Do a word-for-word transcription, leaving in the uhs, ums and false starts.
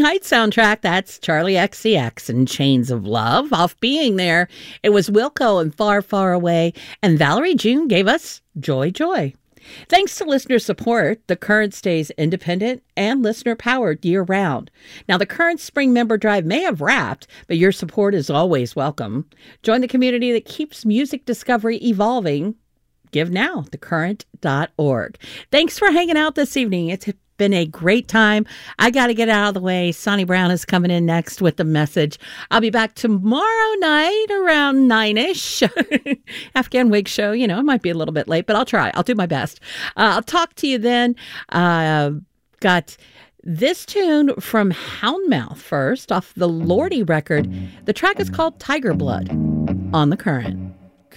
Heights soundtrack. That's Charlie X C X and Chains of Love. Off Being There, it was Wilco and Far, Far Away. And Valerie June gave us Joy, Joy. Thanks to listener support, The Current stays independent and listener-powered year-round. Now, The Current Spring Member Drive may have wrapped, but your support is always welcome. Join the community that keeps music discovery evolving. Give now, the current dot org. Thanks for hanging out this evening. It's been a great time. I got to get out of the way. Sonny Brown is coming in next with the message. I'll be back tomorrow night around nine-ish. Afghan Wig Show. You know, it might be a little bit late, but I'll try. I'll do my best. Uh, I'll talk to you then. Uh, got this tune from Houndmouth first off the Lordy record. The track is called Tiger Blood on The Current.